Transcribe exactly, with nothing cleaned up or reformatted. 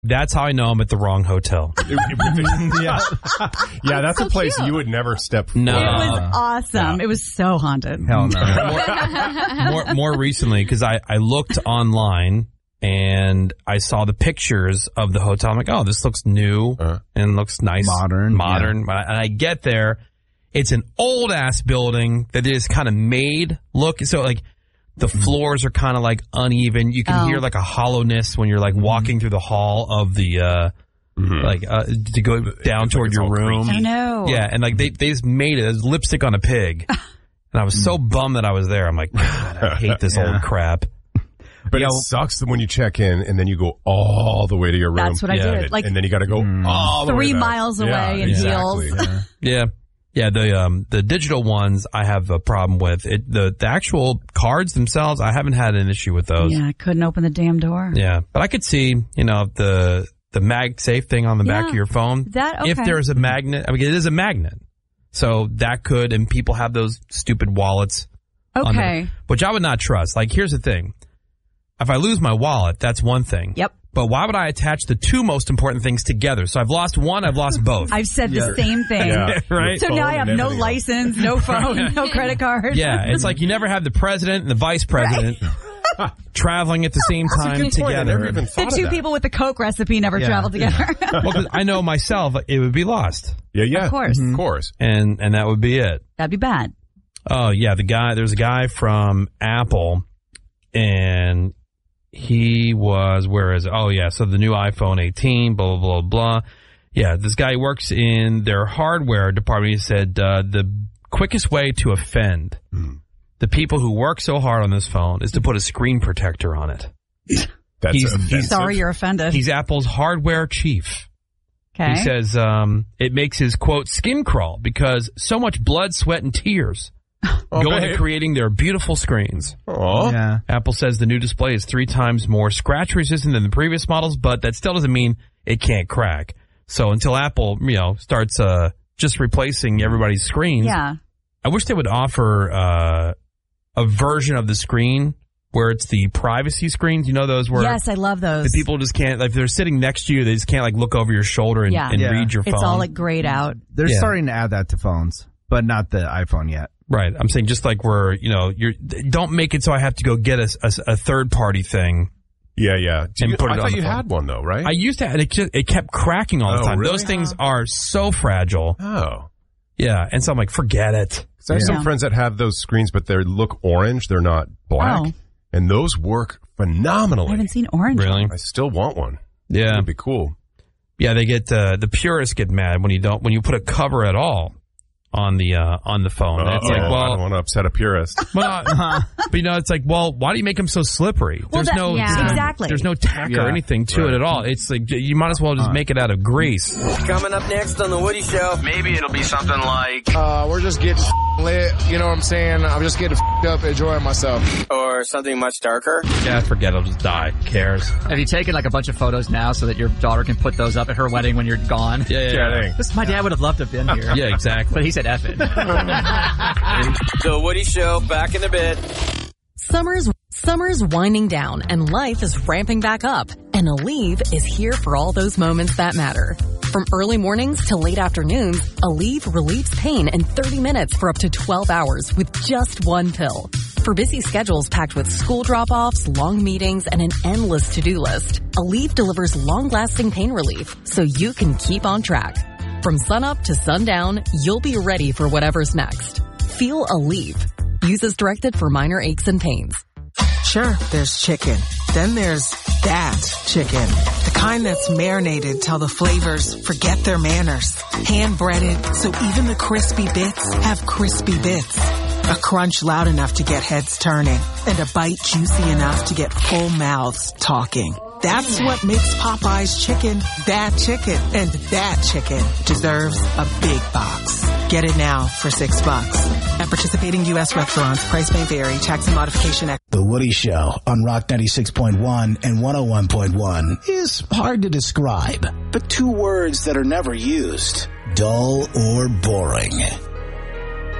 That's how I know I'm at the wrong hotel. yeah, yeah, that's so a place cute. you would never step foot. No. It was awesome. Yeah. It was so haunted. Hell no. more, more, more recently, because I, I looked online and I saw the pictures of the hotel. I'm like, oh, this looks new Uh-huh. and looks nice. Modern, Modern. yeah. And I get there. It's an old-ass building that is kind of made look. So, like, the floors are kind of, like, uneven. You can Oh. hear, like, a hollowness when you're, like, walking through the hall of the, uh, Mhm. like, uh, to go down like toward it's your all room. I know. Yeah, and, like, they, they just made it as lipstick on a pig. And I was so bummed that I was there. I'm like, God, I hate this Yeah. old crap. But Yeah, it well- sucks when you check in and then you go all the way to your room. That's what I Yeah. did. And, Like and then you got to go all the way three back. miles away Yeah, in exactly. heels. Yeah. Yeah, the um the digital ones I have a problem with. It the, the actual cards themselves, I haven't had an issue with those. Yeah, I couldn't open the damn door. Yeah. But I could see, you know, the the MagSafe thing on the back Yeah. of your phone. That, If okay. there's a magnet, I mean it is a magnet. So that could, and people have those stupid wallets. on the- Okay. which I would not trust. Like, here's the thing. If I lose my wallet, that's one thing. Yep. But why would I attach the two most important things together? So I've lost one, I've lost both. I've said the same thing. Yeah. Right? So Your now I phone have and no everything else. license, no phone, no credit card. Yeah, it's like you never have the president and the vice president traveling at the same That's a time good point. I together. never even The thought of two that. people with the Coke recipe never Yeah. traveled together. Well, 'cause I know myself it would be lost, Yeah, yeah. Of course. Of course. and and that would be it. That'd be bad. Oh yeah, the guy. There's a guy from Apple, and he was where is it? Oh yeah, so the new iPhone eighteen, blah blah blah blah. Yeah, this guy works in their hardware department. He said uh, the quickest way to offend the people who work so hard on this phone is to put a screen protector on it. That's He's- offensive. he's- Sorry you're offended. He's Apple's hardware chief. Okay. He says um, it makes his, quote, skin crawl because so much blood, sweat, and tears Oh, go into babe. creating their beautiful screens. Aw. Yeah. Apple says the new display is three times more scratch resistant than the previous models, but that still doesn't mean it can't crack. So until Apple, you know, starts uh, just replacing everybody's screens, yeah. I wish they would offer uh, a version of the screen where it's the privacy screens. You know those where Yes, I love those. the people just can't, like, if they're sitting next to you, they just can't, like, look over your shoulder and, Yeah. and Yeah. read your phone. It's all like grayed out. They're Yeah. starting to add that to phones, but not the iPhone yet. Right. I'm saying just like where, you know, you're, don't make it so I have to go get a, a, a third party thing. Yeah, yeah. Do And you, put it I on thought the you phone. had one, though, right? I used to, and it, just, it kept cracking all the Oh, time. really? Those things are so fragile. oh. Yeah. And so I'm like, forget it. 'Cause I have Yeah. some friends that have those screens, but they look orange. They're not black. Oh. And those work I phenomenally. haven't seen orange. Really? I still want one. Yeah. It'd be cool. Yeah. They get, uh, the purists get mad when you don't, when you put a cover at all on the, uh, on the phone. And it's Uh-oh. like, I well, don't want to upset a purist. well, uh, but you know, it's like, well, why do you make them so slippery? Well, There's that- no, yeah. there's no- Exactly. There's no tack or Yeah. anything to Right. it at all. It's like, you might as well just make it out of grease. Coming up next on The Woody Show, maybe it'll be something like, Uh, we're just getting lit, you know what I'm saying? I'm just getting up, enjoying myself. or something much darker. Yeah, forget it. I'll just die. Who cares? Have you taken like a bunch of photos now so that your daughter can put those up at her wedding when you're gone? Yeah, yeah, yeah. Kidding. This, my dad would have loved to have been here. Yeah, exactly. But he said F it. The Woody Show, back in a bit. Summer's summer's winding down and life is ramping back up. And Aleve is here for all those moments that matter. From early mornings to late afternoons, Aleve relieves pain in thirty minutes for up to twelve hours with just one pill. For busy schedules packed with school drop-offs, long meetings, and an endless to-do list, Aleve delivers long-lasting pain relief so you can keep on track. From sunup to sundown, you'll be ready for whatever's next. Feel Aleve. Use as directed for minor aches and pains. Sure, there's chicken. Then there's that chicken. The kind that's marinated till the flavors forget their manners. Hand-breaded, so even the crispy bits have crispy bits. A crunch loud enough to get heads turning. And a bite juicy enough to get full mouths talking. That's what makes Popeye's chicken that chicken. And that chicken deserves a big box. Get it now for six bucks. At participating U S restaurants, price may vary. Tax and modification. The Woody Show on Rock ninety-six point one and one oh one point one is hard to describe, but two words that are never used: dull or boring.